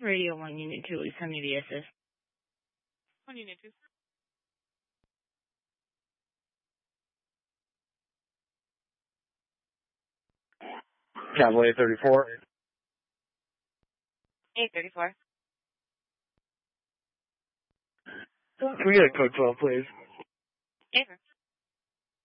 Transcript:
Radio 1, Unit 2, send me the assist. 1 Unit 2. Cavalier 834. 834. Can we get a code 12, please? Yes, sir.